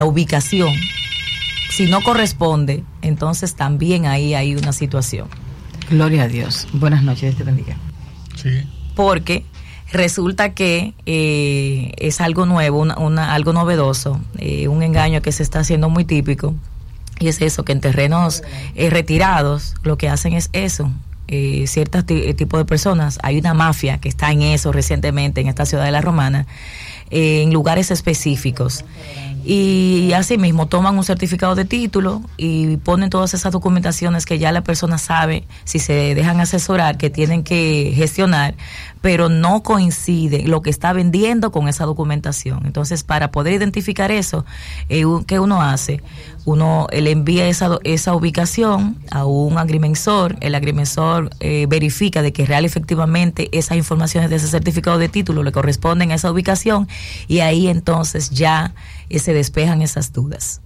la ubicación, si no corresponde, entonces también ahí hay una situación. Gloria a Dios. Buenas noches, te bendiga. Sí. Porque resulta que es algo nuevo, algo novedoso, un engaño que se está haciendo muy típico, y es eso, que en terrenos retirados lo que hacen es eso. Ciertos tipos de personas, hay una mafia que está en eso recientemente en esta ciudad de La Romana, en lugares específicos, y asimismo toman un certificado de título y ponen todas esas documentaciones que ya la persona sabe, si se dejan asesorar, que tienen que gestionar, pero no coincide lo que está vendiendo con esa documentación. Entonces, para poder identificar eso, ¿qué uno hace? Uno le envía esa ubicación a un agrimensor, el agrimensor verifica de que real efectivamente esas informaciones de ese certificado de título le corresponden a esa ubicación, y ahí entonces ya se despejan esas dudas.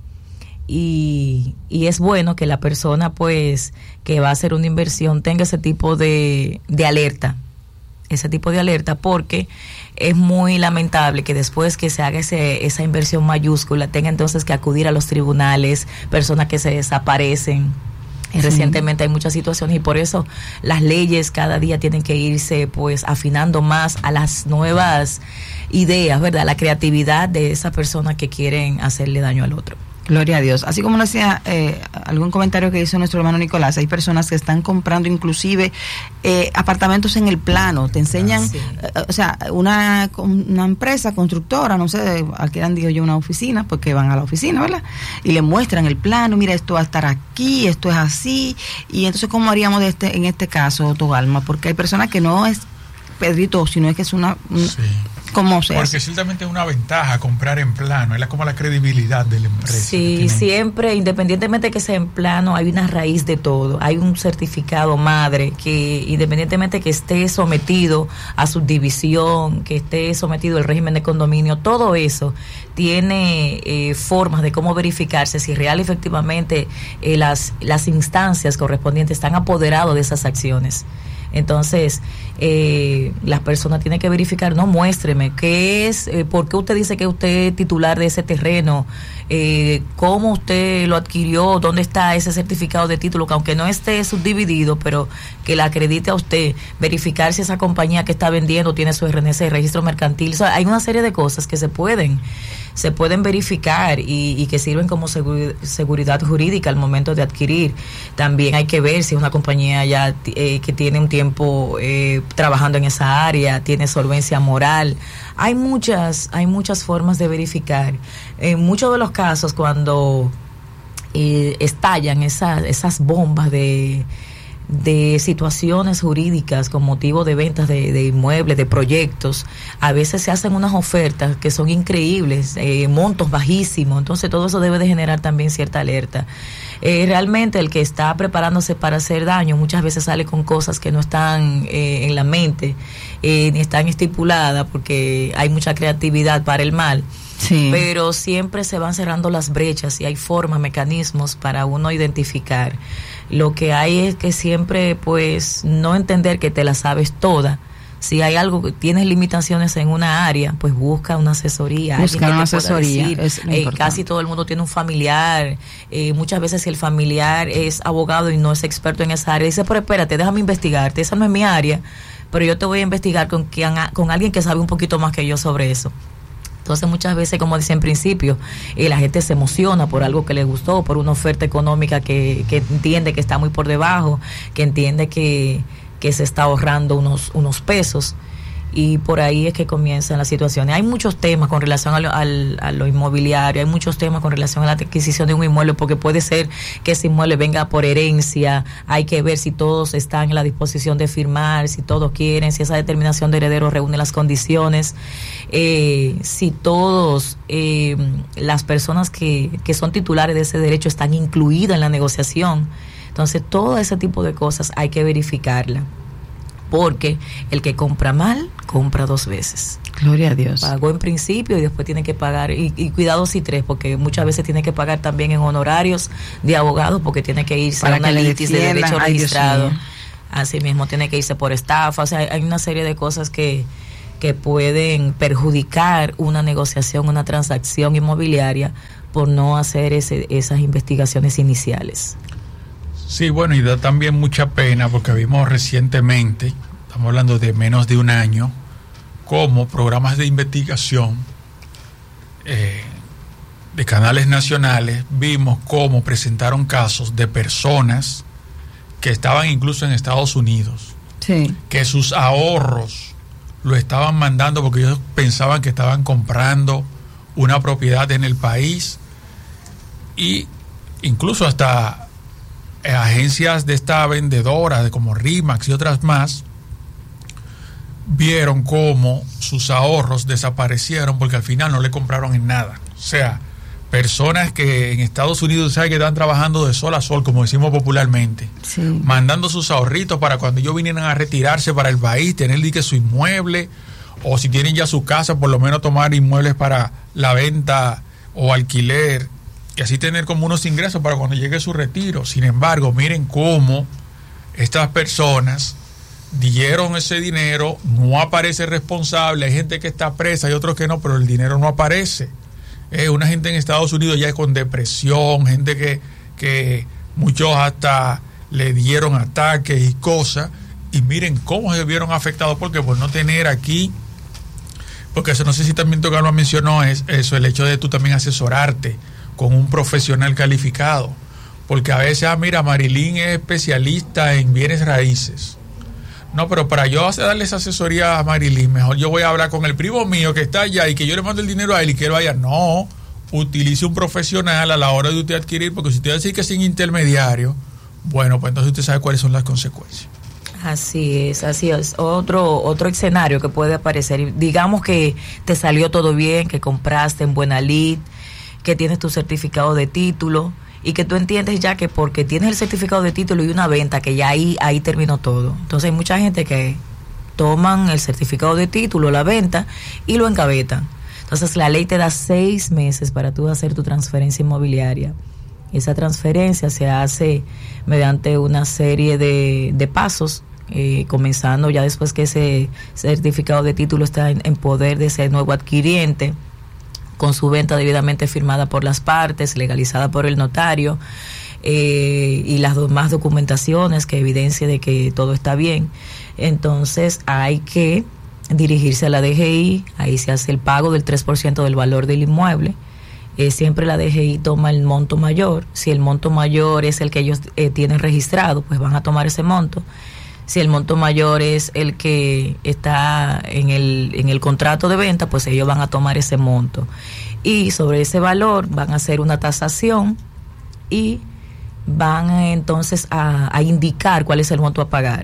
Y es bueno que la persona pues que va a hacer una inversión tenga ese tipo de alerta, porque es muy lamentable que después que se haga esa inversión mayúscula tenga entonces que acudir a los tribunales, personas que se desaparecen. Sí. Recientemente hay muchas situaciones, y por eso las leyes cada día tienen que irse pues afinando más a las nuevas ideas, ¿verdad? La creatividad de esa persona que quieren hacerle daño al otro. Gloria a Dios. Así como nos decía algún comentario que hizo nuestro hermano Nicolás, hay personas que están comprando inclusive apartamentos en el plano, te enseñan, o sea, una empresa constructora, no sé, alquilan, digo yo, una oficina, porque van a la oficina, ¿verdad? Y le muestran el plano, mira, esto va a estar aquí, esto es así, y entonces, ¿cómo haríamos en este caso, Tobalma? Porque hay personas que no es Pedrito, sino es que es una... Sí. ¿Cómo se hace? Porque ciertamente es una ventaja comprar en plano, es como la credibilidad de la empresa. Sí, siempre, independientemente de que sea en plano, hay una raíz de todo. Hay un certificado madre que, independientemente que esté sometido a subdivisión, que esté sometido al régimen de condominio, todo eso tiene formas de cómo verificarse si real efectivamente las instancias correspondientes están apoderados de esas acciones. Entonces, las personas tienen que verificar, no, muéstreme, ¿qué es? ¿Por qué usted dice que usted es titular de ese terreno? ¿Cómo usted lo adquirió? ¿Dónde está ese certificado de título? Que aunque no esté subdividido, pero que la acredite a usted, verificar si esa compañía que está vendiendo tiene su RNC, registro mercantil. O sea, hay una serie de cosas que se pueden verificar y que sirven como seguridad jurídica al momento de adquirir. También hay que ver si es una compañía ya que tiene un tiempo trabajando en esa área, tiene solvencia moral. Hay muchas formas de verificar. En muchos de los casos, cuando estallan esas bombas de situaciones jurídicas con motivo de ventas de inmuebles, de proyectos, a veces se hacen unas ofertas que son increíbles, montos bajísimos, entonces todo eso debe de generar también cierta alerta. Realmente el que está preparándose para hacer daño muchas veces sale con cosas que no están en la mente, ni están estipuladas, porque hay mucha creatividad para el mal. Sí. Pero siempre se van cerrando las brechas y hay formas, mecanismos para uno identificar. Lo que hay es que siempre, pues, no entender que te la sabes toda. Si hay algo que tienes limitaciones en una área, pues busca una asesoría. Busca una asesoría. Casi todo el mundo tiene un familiar. Muchas veces si el familiar es abogado y no es experto en esa área, dice, pero espérate, déjame investigarte, esa no es mi área, pero yo te voy a investigar con alguien que sabe un poquito más que yo sobre eso. Entonces muchas veces, como decía en principio, la gente se emociona por algo que le gustó, por una oferta económica que entiende que está muy por debajo, que entiende que se está ahorrando unos pesos, y por ahí es que comienzan las situaciones. Hay muchos temas con relación a lo inmobiliario, hay muchos temas con relación a la adquisición de un inmueble, porque puede ser que ese inmueble venga por herencia, hay que ver si todos están en la disposición de firmar, si todos quieren, si esa determinación de herederos reúne las condiciones, si todos las personas que son titulares de ese derecho están incluidas en la negociación. Entonces todo ese tipo de cosas hay que verificarla, porque el que compra mal, compra dos veces. Gloria a Dios. Pagó en principio y después tiene que pagar, y cuidado si tres, porque muchas veces tiene que pagar también en honorarios de abogados, porque tiene que irse para a una litis de derecho registrado. Dios mío. Así mismo tiene que irse por estafa. O sea, hay una serie de cosas que que pueden perjudicar una negociación, una transacción inmobiliaria por no hacer esas investigaciones iniciales. Sí, bueno, y da también mucha pena porque vimos recientemente, estamos hablando de menos de un año, cómo programas de investigación de canales nacionales, vimos cómo presentaron casos de personas que estaban incluso en Estados Unidos, sí, que sus ahorros lo estaban mandando porque ellos pensaban que estaban comprando una propiedad en el país, y incluso hasta agencias de esta vendedora como RIMAX y otras más vieron cómo sus ahorros desaparecieron porque al final no le compraron en nada. O sea, personas que en Estados Unidos saben que están trabajando de sol a sol, como decimos popularmente, sí, mandando sus ahorritos para cuando ellos vinieran a retirarse para el país, tener que su inmueble, o si tienen ya su casa, por lo menos tomar inmuebles para la venta o alquiler, y así tener como unos ingresos para cuando llegue su retiro. Sin embargo, miren cómo estas personas dieron ese dinero, no aparece responsable, hay gente que está presa y otros que no, pero el dinero no aparece. Una gente en Estados Unidos ya con depresión, gente que muchos hasta le dieron ataques y cosas, y miren cómo se vieron afectados, porque por no tener aquí, porque eso no sé si también Tocano mencionó, es eso, el hecho de tú también asesorarte con un profesional calificado, porque a veces, mira, Marilyn es especialista en bienes raíces. No, pero para yo darle esa asesoría a Marilyn, mejor yo voy a hablar con el primo mío que está allá y que yo le mando el dinero a él y que él vaya. No, utilice un profesional a la hora de usted adquirir, porque si usted dice que sin intermediario, bueno, pues entonces usted sabe cuáles son las consecuencias. Así es. Otro escenario que puede aparecer. Digamos que te salió todo bien, que compraste en buena lid, que tienes tu certificado de título y que tú entiendes ya que porque tienes el certificado de título y una venta, que ya ahí terminó todo. Entonces hay mucha gente que toman el certificado de título, la venta, y lo engavetan. Entonces la ley te da 6 meses para tú hacer tu transferencia inmobiliaria. Esa transferencia se hace mediante una serie de pasos, comenzando ya después que ese certificado de título está en poder de ese nuevo adquiriente, con su venta debidamente firmada por las partes, legalizada por el notario, y las demás documentaciones que evidencia de que todo está bien. Entonces hay que dirigirse a la DGI, ahí se hace el pago del 3% del valor del inmueble. Siempre la DGI toma el monto mayor. Si el monto mayor es el que ellos tienen registrado, pues van a tomar ese monto. Si el monto mayor es el que está en el contrato de venta, pues ellos van a tomar ese monto. Y sobre ese valor van a hacer una tasación y van entonces a indicar cuál es el monto a pagar.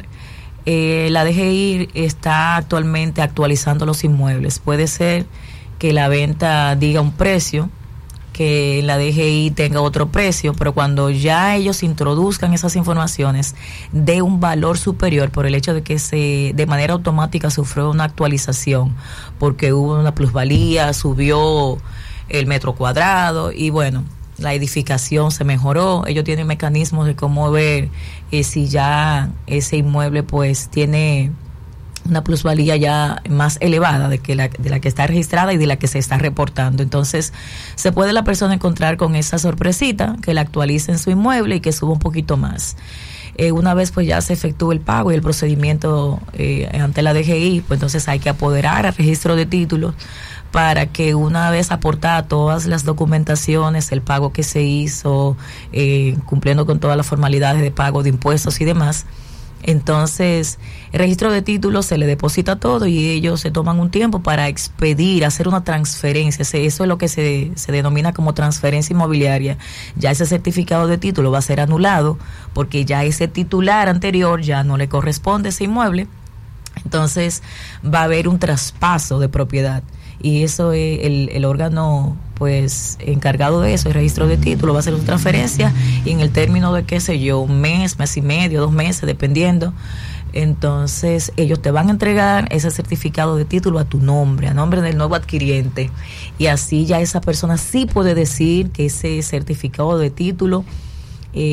La DGI está actualmente actualizando los inmuebles. Puede ser que la venta diga un precio, que la DGI tenga otro precio, pero cuando ya ellos introduzcan esas informaciones de un valor superior por el hecho de que de manera automática sufrió una actualización, porque hubo una plusvalía, subió el metro cuadrado y bueno, la edificación se mejoró, ellos tienen mecanismos de cómo ver si ya ese inmueble pues tiene una plusvalía ya más elevada de la que está registrada y de la que se está reportando. Entonces se puede la persona encontrar con esa sorpresita, que la actualice en su inmueble y que suba un poquito más. Una vez pues ya se efectúa el pago y el procedimiento ante la DGI, pues entonces hay que apoderar al registro de títulos para que una vez aportada todas las documentaciones, el pago que se hizo, cumpliendo con todas las formalidades de pago de impuestos y demás, entonces el registro de títulos se le deposita todo y ellos se toman un tiempo para expedir, hacer una transferencia. Eso es lo que se denomina como transferencia inmobiliaria. Ya ese certificado de título va a ser anulado porque ya ese titular anterior ya no le corresponde ese inmueble. Entonces va a haber un traspaso de propiedad y eso es el órgano pues encargado de eso, el registro de título, va a hacer una transferencia y en el término de qué sé yo, un mes, mes y medio, 2 meses, dependiendo, entonces ellos te van a entregar ese certificado de título a tu nombre, a nombre del nuevo adquiriente, y así ya esa persona sí puede decir que ese certificado de título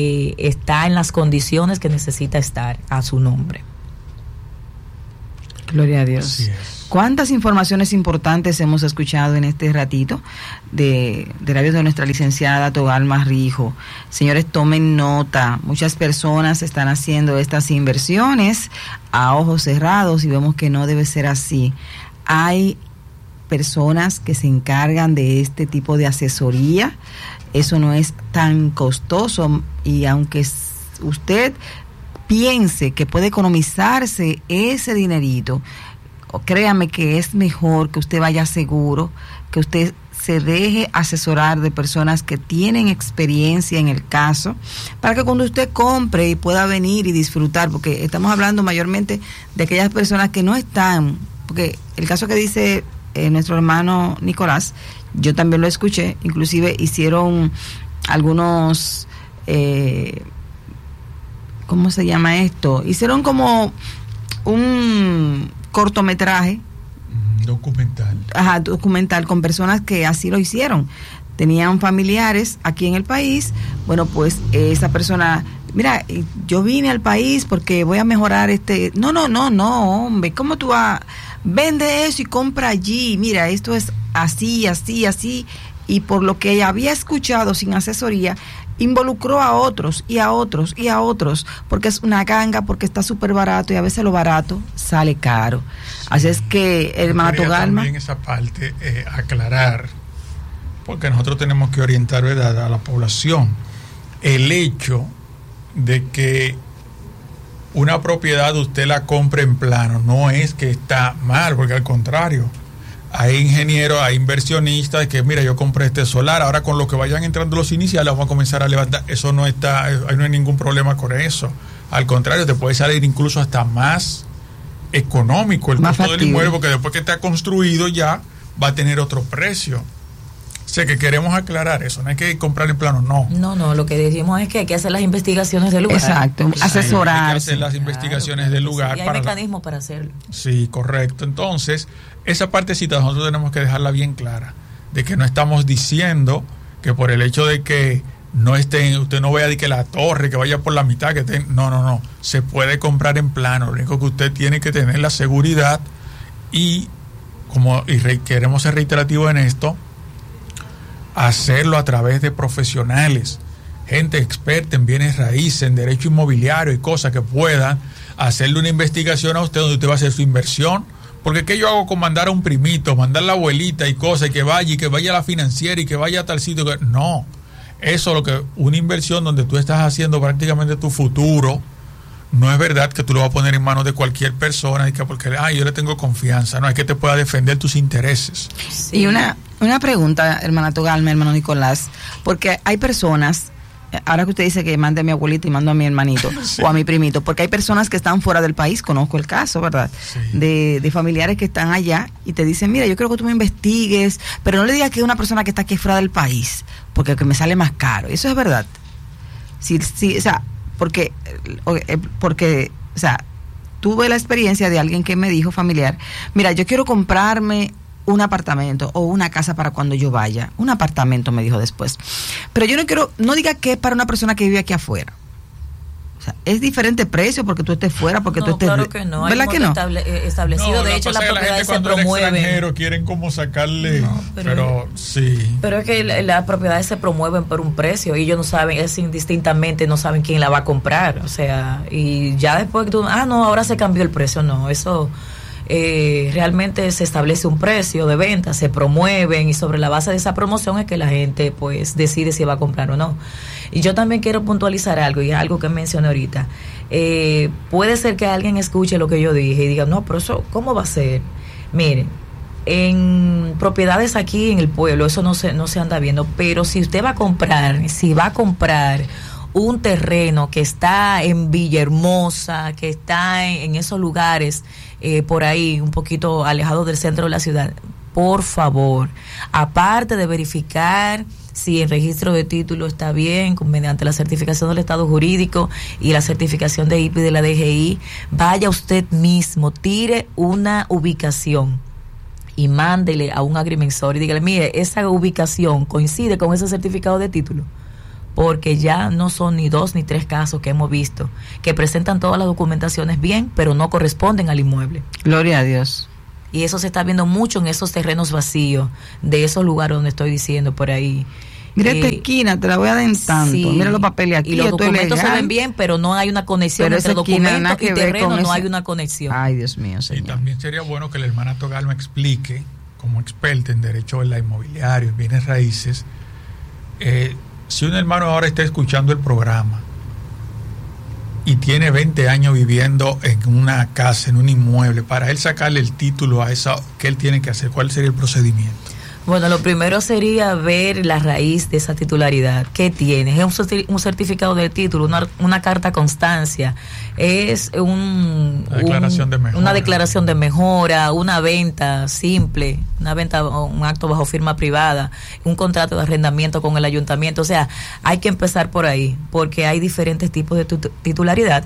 está en las condiciones que necesita estar a su nombre. Gloria a Dios. Así es. ¿Cuántas informaciones importantes hemos escuchado en este ratito de labios de nuestra licenciada Togalma Rijo? Señores, tomen nota. Muchas personas están haciendo estas inversiones a ojos cerrados y vemos que no debe ser así. Hay personas que se encargan de este tipo de asesoría. Eso no es tan costoso y aunque usted piense que puede economizarse ese dinerito, créame que es mejor que usted vaya seguro, que usted se deje asesorar de personas que tienen experiencia en el caso, para que cuando usted compre y pueda venir y disfrutar, porque estamos hablando mayormente de aquellas personas que no están, porque el caso que dice nuestro hermano Nicolás, yo también lo escuché, inclusive hicieron algunos, ¿cómo se llama esto? Hicieron como un cortometraje. Documental. Ajá, documental con personas que así lo hicieron. Tenían familiares aquí en el país. Bueno, pues esa persona, mira, yo vine al país porque voy a mejorar No, hombre, ¿cómo tú vas? Vende eso y compra allí. Mira, esto es así. Y por lo que ella había escuchado sin asesoría, involucró a otros, porque es una ganga, porque está súper barato y a veces lo barato sale caro. Sí. Así es que, hermana Togalma, también esa parte aclarar, porque nosotros tenemos que orientar, ¿verdad?, a la población. El hecho de que una propiedad usted la compre en plano no es que está mal, porque al contrario, hay ingenieros, hay inversionistas que, mira, yo compré este solar, ahora con lo que vayan entrando los iniciales vamos a comenzar a levantar. Eso no está, no hay ningún problema con eso. Al contrario, te puede salir incluso hasta más económico el costo del inmueble, porque después que está construido ya va a tener otro precio. Sé que queremos aclarar eso, no hay que comprar en plano, no. No, lo que decimos es que hay que hacer las investigaciones del lugar. Exacto, asesorar. Hay que hacer las investigaciones del lugar. Sí, hay mecanismos para hacerlo. Sí, correcto. Entonces, esa partecita nosotros tenemos que dejarla bien clara, de que no estamos diciendo que por el hecho de que no estén, usted no vea de que la torre, que vaya por la mitad, que no, se puede comprar en plano. Lo único que usted tiene que tener la seguridad y queremos ser reiterativos en esto, hacerlo a través de profesionales, gente experta en bienes raíces, en derecho inmobiliario y cosas que puedan hacerle una investigación a usted donde usted va a hacer su inversión. Porque ¿qué yo hago con mandar a un primito, mandar a la abuelita y cosas, y que vaya a la financiera y que vaya a tal sitio? No, eso es lo que una inversión donde tú estás haciendo prácticamente tu futuro. No es verdad que tú lo vas a poner en manos de cualquier persona y que porque yo le tengo confianza. No, es que te pueda defender tus intereses. Sí. Y una pregunta, hermana Togalma, hermano Nicolás, porque hay personas, ahora que usted dice que mande a mi abuelita y mando a mi hermanito sí, o a mi primito, porque hay personas que están fuera del país, conozco el caso, ¿verdad? Sí. De familiares que están allá y te dicen, mira, yo quiero que tú me investigues, pero no le digas que es una persona que está aquí fuera del país, porque me sale más caro. Eso es verdad. Sí, o sea, porque, o sea, tuve la experiencia de alguien que me dijo, familiar, mira, yo quiero comprarme un apartamento o una casa para cuando yo vaya. Un apartamento, me dijo después. Pero yo no diga que es para una persona que vive aquí afuera. O sea, es diferente precio porque tú estés fuera, porque tú estés... Claro que no. ¿Verdad que no? Establecido, de hecho, las propiedades se promueven. Quieren como sacarle... pero sí. Pero es que las propiedades se promueven por un precio y ellos no saben, es indistintamente, no saben quién la va a comprar. O sea, y ya después tú... ahora se cambió el precio. No, eso... realmente se establece un precio de venta, se promueven y sobre la base de esa promoción es que la gente pues decide si va a comprar o no. Y yo también quiero puntualizar algo, y algo que mencioné ahorita. Puede ser que alguien escuche lo que yo dije y diga, no, pero eso, ¿cómo va a ser? Miren, en propiedades aquí en el pueblo eso no se anda viendo, pero si usted va a comprar, un terreno que está en Villahermosa, que está en esos lugares por ahí, un poquito alejado del centro de la ciudad, por favor, aparte de verificar si el registro de título está bien, mediante la certificación del Estado Jurídico y la certificación de IPI de la DGI, vaya usted mismo, tire una ubicación y mándele a un agrimensor y dígale, mire, esa ubicación coincide con ese certificado de título. porque ya no son ni 2 ni 3 casos que hemos visto, que presentan todas las documentaciones bien, pero no corresponden al inmueble. Gloria a Dios. Y eso se está viendo mucho en esos terrenos vacíos, de esos lugares donde estoy diciendo por ahí. Mira esta esquina, te la voy adelantando. Sí, mira los papeles aquí. Y los documentos se ven bien, pero no hay una conexión entre documentos y terreno, no hay una conexión. Ay, Dios mío, señor. Y también sería bueno que la hermana Togal me explique, como experta en derecho en la inmobiliaria, en bienes raíces, si un hermano ahora está escuchando el programa y tiene 20 años viviendo en una casa, en un inmueble, para él sacarle el título a esa, ¿qué él tiene que hacer? ¿Cuál sería el procedimiento? Bueno, lo primero sería ver la raíz de esa titularidad. ¿Qué tiene? ¿Es un certificado de título, una carta constancia? ¿Es una declaración de mejora, una venta simple, una venta o un acto bajo firma privada, un contrato de arrendamiento con el ayuntamiento? O sea, hay que empezar por ahí, porque hay diferentes tipos de titularidad.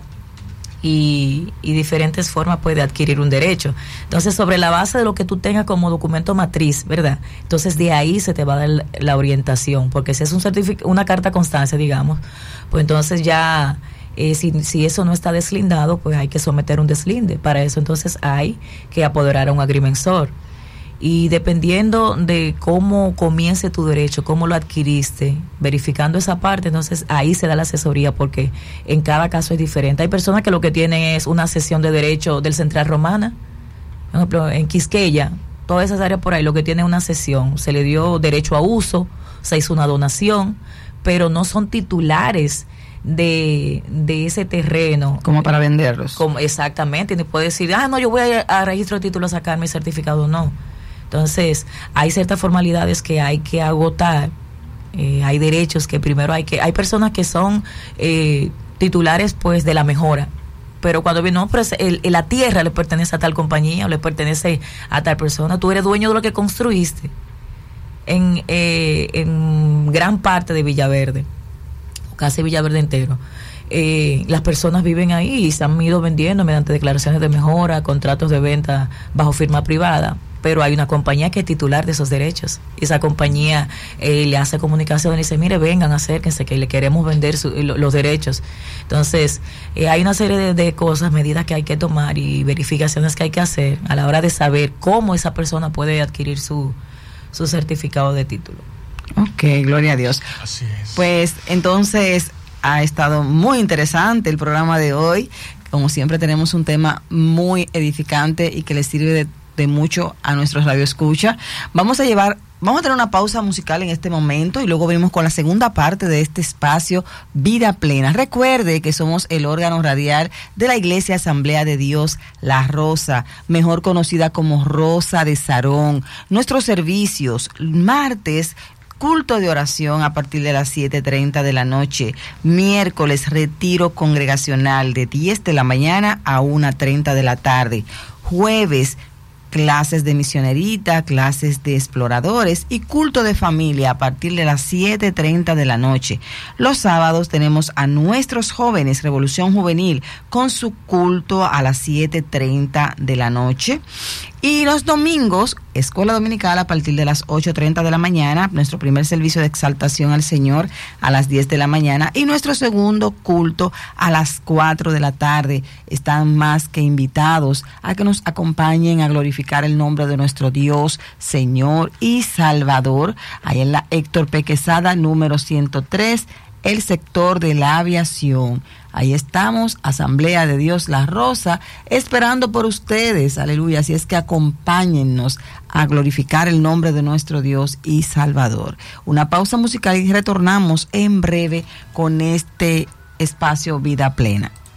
Y diferentes formas puede adquirir un derecho. Entonces, sobre la base de lo que tú tengas como documento matriz, ¿verdad? Entonces, de ahí se te va a dar la orientación, porque si es una carta constancia, digamos, pues entonces ya, si eso no está deslindado, pues hay que someter un deslinde. Para eso, entonces, hay que apoderar a un agrimensor. Y dependiendo de cómo comience tu derecho, cómo lo adquiriste, verificando esa parte, entonces ahí se da la asesoría, porque en cada caso es diferente. Hay personas que lo que tienen es una sesión de derecho del Central Romana, por ejemplo, en Quisqueya, todas esas áreas por ahí, lo que tiene es una sesión, se le dio derecho a uso, se hizo una donación, pero no son titulares de ese terreno. Como para venderlos. Exactamente, y no puede decir, no, yo voy a registro de título a sacar mi certificado, no. Entonces, hay ciertas formalidades que hay que agotar, hay derechos que primero hay personas que son titulares pues de la mejora, pero cuando viene, no, pero la tierra le pertenece a tal compañía o le pertenece a tal persona, tú eres dueño de lo que construiste en gran parte de Villaverde, o casi Villaverde entero. Las personas viven ahí y se han ido vendiendo mediante declaraciones de mejora, contratos de venta bajo firma privada, pero hay una compañía que es titular de esos derechos. Esa compañía le hace comunicación y dice, mire, vengan, acérquense, que le queremos vender los derechos. Entonces, hay una serie de cosas, medidas que hay que tomar y verificaciones que hay que hacer a la hora de saber cómo esa persona puede adquirir su certificado de título. Ok, gloria a Dios. Así es. Pues, entonces, ha estado muy interesante el programa de hoy. Como siempre, tenemos un tema muy edificante y que les sirve de mucho a nuestros radioescuchas. Vamos a tener una pausa musical en este momento y luego venimos con la segunda parte de este espacio Vida Plena. Recuerde que somos el órgano radial de la Iglesia Asamblea de Dios La Rosa, mejor conocida como Rosa de Sarón. Nuestros servicios, martes, culto de oración a partir de las 7:30 de la noche. Miércoles, retiro congregacional de 10 de la mañana a 1:30 de la tarde. Jueves, clases de misionerita, clases de exploradores y culto de familia a partir de las 7:30 de la noche. Los sábados tenemos a nuestros jóvenes, Revolución Juvenil, con su culto a las 7:30 de la noche. Y los domingos, escuela dominical a partir de las 8:30 de la mañana, nuestro primer servicio de exaltación al Señor a las 10 de la mañana y nuestro segundo culto a las 4 de la tarde. Están más que invitados a que nos acompañen a glorificar el nombre de nuestro Dios, Señor y Salvador, ahí en la Héctor P. Quesada, número 103, el sector de la aviación. Ahí estamos, Asamblea de Dios La Rosa, esperando por ustedes, aleluya. Así es que acompáñennos a glorificar el nombre de nuestro Dios y Salvador. Una pausa musical y retornamos en breve con este espacio Vida Plena.